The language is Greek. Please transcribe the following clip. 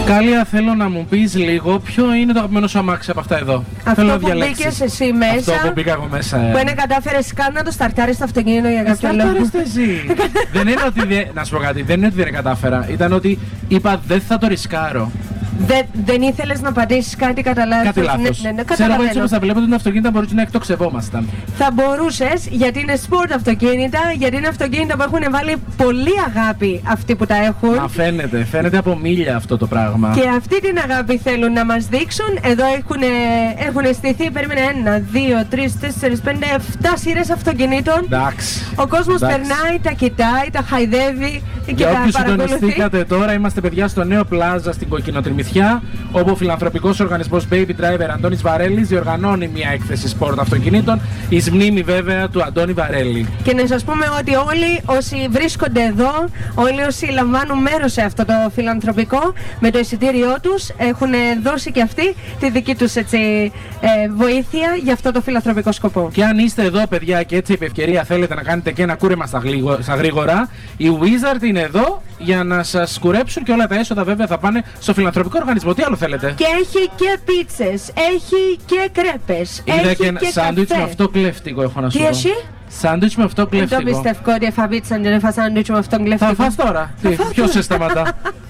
Κάλια, θέλω να μου πεις λίγο ποιο είναι το αγαπημένο σου αμάξι από αυτά εδώ. Αυτό που μπήκες εσύ μέσα. Αυτό που μπήκα εγώ μέσα. Που είναι κατάφερες καν να το σταρτάρεις στο αυτοκίνητο για κάποιο λόγο. Δεν είναι ότι. Να σου πω κάτι, δεν είναι ότι δεν κατάφερα. Ήταν ότι είπα δεν θα το ρισκάρω. Δεν ήθελες να πατήσεις κάτι κατά λάθος. Κάτι λάθος. Ναι, ξέρω εγώ έτσι όπως θα βλέπετε, το αυτοκίνητα μπορούσε να εκτοξευόμασταν. Θα μπορούσες, γιατί είναι σπορτ αυτοκίνητα, γιατί είναι αυτοκίνητα που έχουν βάλει πολύ αγάπη αυτοί που τα έχουν. Μα φαίνεται από μίλια αυτό το πράγμα. Και αυτή την αγάπη θέλουν να μας δείξουν. Εδώ έχουν στηθεί, περίμενε 1, 2, 3, 4, 5, 7 σειρές αυτοκινήτων. Εντάξει. Ο κόσμος περνάει, τα κοιτάει, τα χαϊδεύει και για τα όποιους παρακολουθεί. συντονιστήκατε τώρα, είμαστε παιδιά στο νέο πλάζα στην Κοκκινοτριμηθιά, όπου ο φιλανθρωπικός οργανισμός Baby Driver Αντώνης Βαρέλης διοργανώνει μια έκθεση σπορτ αυτοκινήτων, εις μνήμη βέβαια του Αντώνη Βαρέλη. Και να σας πούμε ότι όλοι όσοι βρίσκονται εδώ, όλοι όσοι λαμβάνουν μέρος σε αυτό το φιλανθρωπικό, με το εισιτήριό τους, έχουν δώσει και αυτοί τη δική τους βοήθεια για αυτό το φιλανθρωπικό σκοπό. Και αν είστε εδώ παιδιά και έτσι επί ευκαιρία θέλετε να κάνετε και ένα κούρεμα στα γρήγορα, οι Wizard είναι εδώ για να σας κουρέψουν και όλα τα έσοδα βέβαια θα πάνε στο φιλανθρωπικό οργανισμό. Τι άλλο θέλετε? Και έχει και πίτσες, έχει και κρέπες. Είδα έχει και ένα σάντουιτς με αυτό κλέφτικο, έχω να σου πω. Τι εσύ? Σάντουιτς με αυτό κλέφτικο. Δεν το πιστεύω ότι θα πίτσα και δεν θα σάντουιτς με αυτό κλέφτικο. Θα φας τώρα. Ποιος σε σταματά?